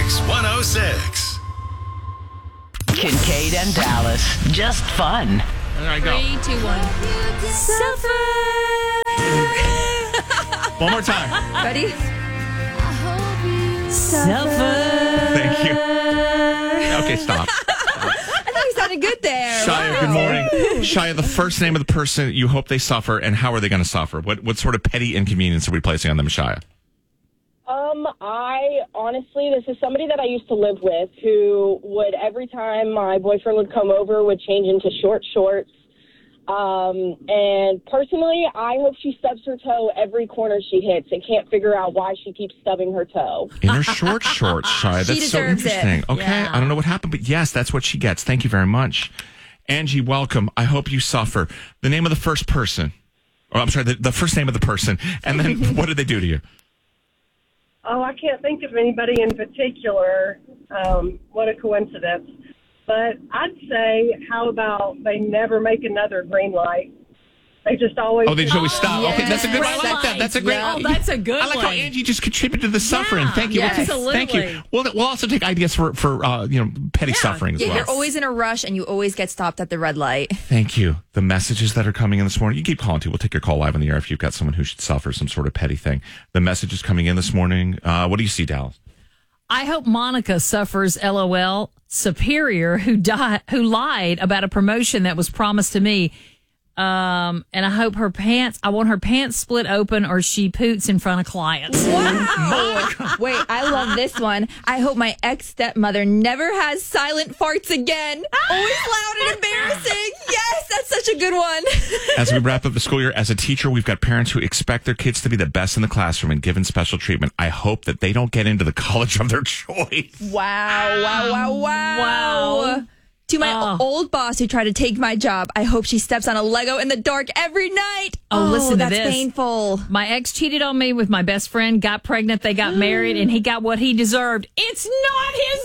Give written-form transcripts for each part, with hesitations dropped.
Kicks 106. Kincaid and Dallas. Just fun. There I go. 3, 2, 1. Suffer. One more time. Ready? Thank you. Okay, stop. I thought you sounded good there. Shia, good morning. Shia, the first name of the person you hope they suffer, and how are they going to suffer? What sort of petty inconvenience are we placing on them, Shia? I honestly, this is somebody that I used to live with who would, every time my boyfriend would come over, would change into short shorts. And personally, I hope she stubs her toe every corner she hits and can't figure out why she keeps stubbing her toe. In her short shorts, Shia. That's so deserves it. interesting. Okay, Yeah. I don't know what happened, but yes, that's what she gets. Thank you very much. Angie, welcome. I hope you suffer. The name of the first person. Oh, I'm sorry, the first name of the person. And then what did they do to you? Oh, I can't think of anybody in particular. What a coincidence. But I'd say, how about they never make another green light? They just always... Oh, they just always stop. yes. Okay, that's a good one. I like that. That's a great Yeah. one. Oh, that's a good I like how one. Angie just contributed to the suffering. Thank you. yes. Okay, Absolutely. thank you. We'll also take ideas for petty suffering as Yeah, well. you're always in a rush and you always get stopped at the red light. Thank you. The messages that are coming in this morning, you keep calling too. We'll take your call live on the air if you've got someone who should suffer some sort of petty thing. The messages coming in this morning. What do you see, Dallas? I hope Monica suffers LOL superior who lied about a promotion that was promised to me. And I hope I want her pants split open or she poots in front of clients. Wow. Wait, I love this one. I hope my ex-stepmother never has silent farts again. Always loud and embarrassing. Yes, that's such a good one. As we wrap up the school year, as a teacher, we've got parents who expect their kids to be the best in the classroom and given special treatment. I hope that they don't get into the college of their choice. Wow. To my old boss who tried to take my job, I hope she steps on a Lego in the dark every night. Oh, listen to that's this. painful. My ex cheated on me with my best friend, got pregnant, they got married, and he got what he deserved. It's not his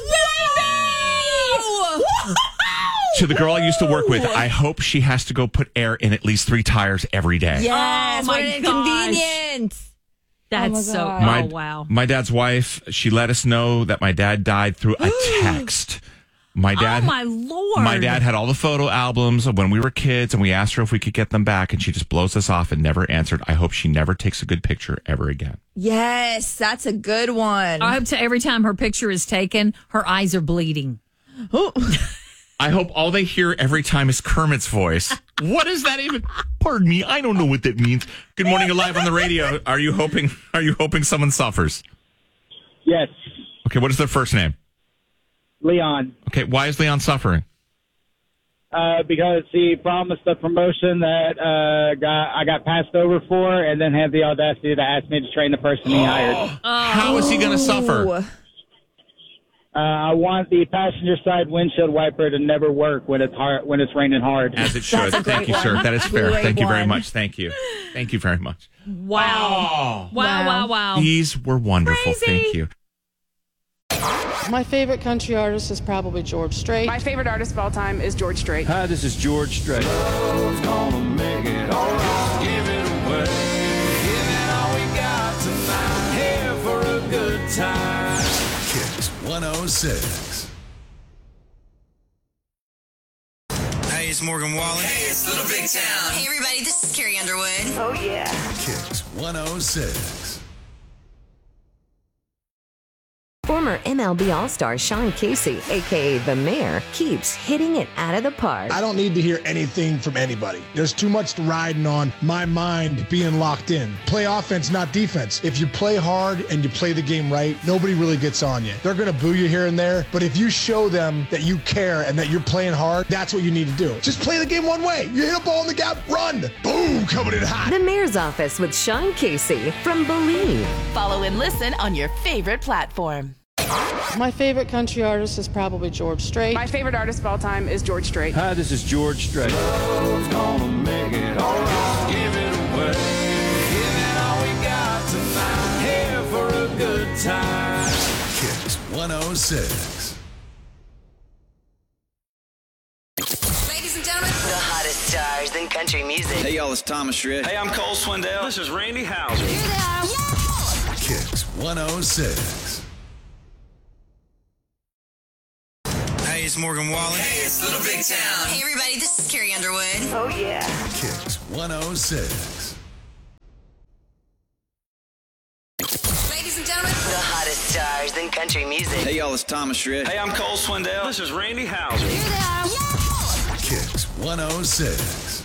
baby! To the girl I used to work with, I hope she has to go put air in at least 3 tires every day. Yes, Oh, what my an gosh. inconvenience. That's so, God. wow. My dad's wife, she let us know that my dad died through a text. My dad, Oh, my Lord. My dad had all the photo albums of when we were kids, and we asked her if we could get them back, and she just blows us off and never answered. I hope she never takes a good picture ever again. Yes, that's a good one. I hope every time her picture is taken, her eyes are bleeding. I hope all they hear every time is Kermit's voice. What is that even? Pardon me, I don't know what that means. Good morning, you're live on the radio. Are you hoping someone suffers? Yes, Okay, what is their first name? Leon. Okay, why is Leon suffering? Because he promised a promotion that I got passed over for, and then had the audacity to ask me to train the person he hired. How is he going to suffer? I want the passenger side windshield wiper to never work when it's raining hard. As it should. That's a Thank great you, sir. one. That is fair. Great Thank you very one. much. Thank you. Thank you very much. Wow. Wow. These were wonderful. Crazy. Thank you. My favorite country artist is probably George Strait. My favorite artist of all time is George Strait. Hi, this is George Strait. Gonna make it all right. Give it away. Give it all we got tonight. Here for a good time. Kicks 106. Hey, it's Morgan Wallen. Hey, it's Little Big Town. Hey, everybody, this is Carrie Underwood. Oh, yeah. Kicks 106. Former MLB All-Star Sean Casey, a.k.a. The Mayor, keeps hitting it out of the park. I don't need to hear anything from anybody. There's too much riding on my mind being locked in. Play offense, not defense. If you play hard and you play the game right, nobody really gets on you. They're going to boo you here and there, but if you show them that you care and that you're playing hard, that's what you need to do. Just play the game one way. You hit a ball in the gap, run. Boom, coming in hot. The Mayor's Office with Sean Casey from Believe. Follow and listen on your favorite platform. My favorite country artist is probably George Strait. My favorite artist of all time is George Strait. Hi, this is George Strait. Gonna make it all right. Give it away. Give it all we got tonight. Here for a good time. Kicks 106. Ladies and gentlemen, the hottest stars in country music. Hey, y'all, it's Thomas Shred. Hey, I'm Cole Swindell. This is Randy Houser. Here they are. Kicks 106. it's Morgan Wallen. Hey, it's Little Big Town. Hey, everybody, this is Carrie Underwood. Oh, yeah. Kicks 106. Ladies and gentlemen, the hottest stars in country music. Hey, y'all, it's Thomas Rhett. Hey, I'm Cole Swindell. This is Randy Houser. Here they are. Yeah! Kicks 106.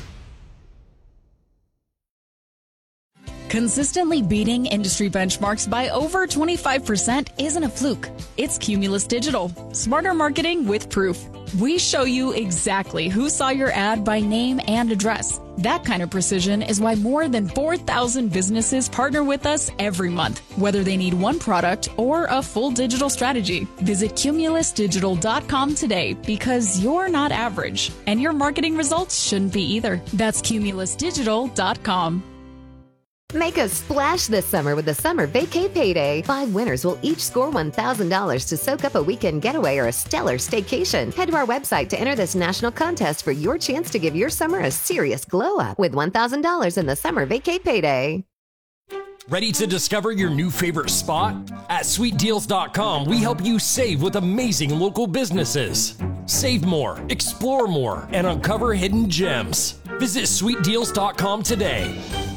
Consistently beating industry benchmarks by over 25% isn't a fluke. It's Cumulus Digital. Smarter marketing with proof. We show you exactly who saw your ad by name and address. That kind of precision is why more than 4,000 businesses partner with us every month, whether they need one product or a full digital strategy. Visit cumulusdigital.com today because you're not average, and your marketing results shouldn't be either. That's cumulusdigital.com. Make a splash this summer with the Summer Vacay Payday. 5 winners will each score $1,000 to soak up a weekend getaway or a stellar staycation. Head to our website to enter this national contest for your chance to give your summer a serious glow up with $1,000 in the Summer Vacay Payday. Ready to discover your new favorite spot? At sweetdeals.com, we help you save with amazing local businesses. Save more, explore more, and uncover hidden gems. Visit sweetdeals.com today.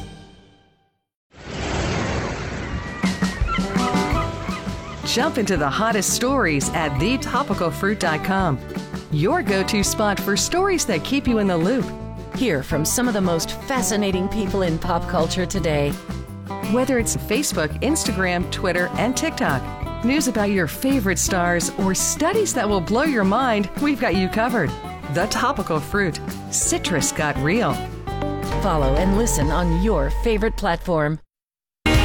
Jump into the hottest stories at thetopicalfruit.com. Your go-to spot for stories that keep you in the loop. Hear from some of the most fascinating people in pop culture today. Whether it's Facebook, Instagram, Twitter, and TikTok, news about your favorite stars, or studies that will blow your mind, we've got you covered. The Topical Fruit. Citrus got real. Follow and listen on your favorite platform.